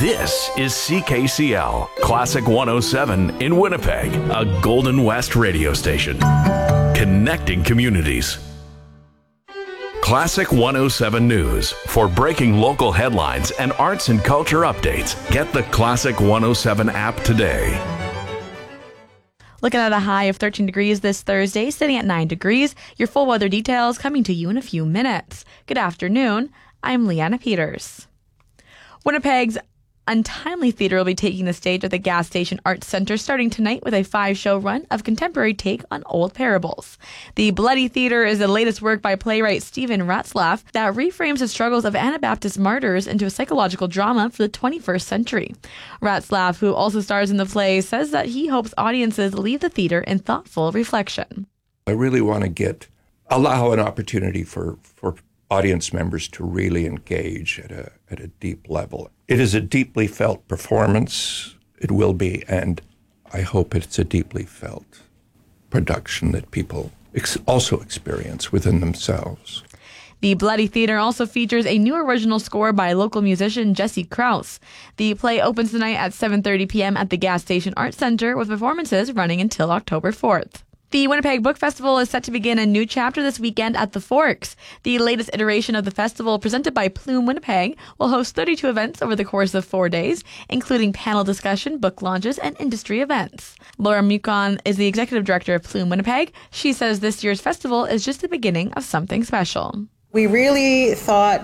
This is CKCL, Classic 107 in Winnipeg, a Golden West radio station. Connecting communities. Classic 107 News. For breaking local headlines and arts and culture updates, get the Classic 107 app today. Looking at a high of 13 degrees this Thursday, sitting at 9 degrees. Your full weather details coming to you in a few minutes. Good afternoon. I'm Leanna Peters. Winnipeg's Untimely Theatre will be taking the stage at the Gas Station Arts Centre starting tonight with a 5-show run of contemporary take on old parables. The Bloody Theatre is the latest work by playwright Stephen Ratzlaff that reframes the struggles of Anabaptist martyrs into a psychological drama for the 21st century. Ratzlaff, who also stars in the play, says that he hopes audiences leave the theatre in thoughtful reflection. I really want to allow an opportunity for audience members to really engage at a deep level. It is a deeply felt performance. It will be, and I hope it's a deeply felt production that people also experience within themselves. The Bloody Theatre also features a new original score by local musician Jesse Krause. The play opens tonight at 7:30 p.m. at the Gas Station Arts Centre with performances running until October 4th. The Winnipeg Book Festival is set to begin a new chapter this weekend at the Forks. The latest iteration of the festival, presented by Plume Winnipeg, will host 32 events over the course of 4 days, including panel discussion, book launches, and industry events. Laura Mukon is the executive director of Plume Winnipeg. She says this year's festival is just the beginning of something special. We really thought